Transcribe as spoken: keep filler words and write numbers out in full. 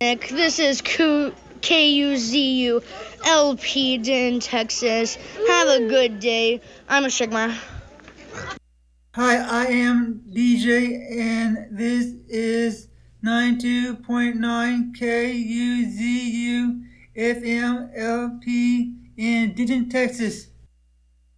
This is K U Z U L P Denton, Texas. Have a good day. I'm a Sigma. Hi, I am D J, and this is ninety-two point nine K U Z U F M L P in Denton, Texas.